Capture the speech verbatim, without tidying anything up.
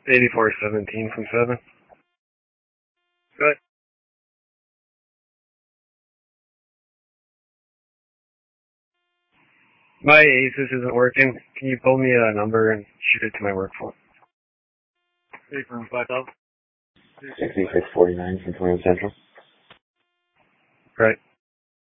eighty-four seventeen from seven. Good. My Asus isn't working. Can you pull me a number and shoot it to my work phone? Three from five thousand. sixty-six forty-nine from twenty Central. Right.